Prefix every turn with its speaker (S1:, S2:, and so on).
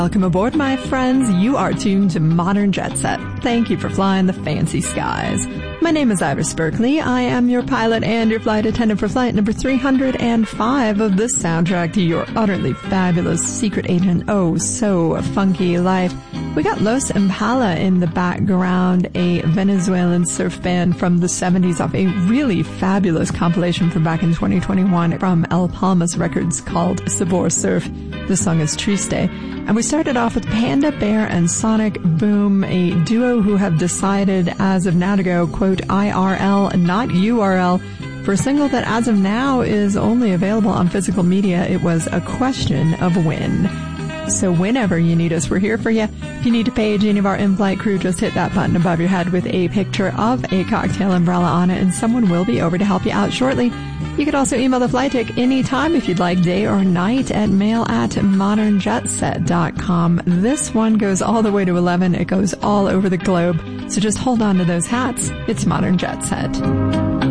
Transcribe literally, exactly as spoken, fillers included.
S1: Welcome aboard, my friends. You are tuned to Modern Jet Set. Thank you for flying the fancy skies. My name is Iris Berkeley. I am your pilot and your flight attendant for flight number three hundred five of the soundtrack to your utterly fabulous secret agent, oh so funky life. We got Los Impala in the background, a Venezuelan surf band from the seventies off a really fabulous compilation from back in twenty twenty-one from El Palmas Records called Sabor Surf. The song is Triste. And we started off with Panda Bear and Sonic Boom, a duo who have decided as of now to go, quote, I R L, not U R L, for a single that as of now is only available on physical media. It was A Question of When. So whenever you need us, we're here for you. If you need to page any of our in-flight crew, just hit that button above your head with a picture of a cocktail umbrella on it, and someone will be over to help you out shortly. You could also email the flight tick anytime if you'd like, day or night, at mail at modern jet set dot com. This one goes all the way to eleven. It goes all over the globe. So just hold on to those hats. It's Modern Jet Set.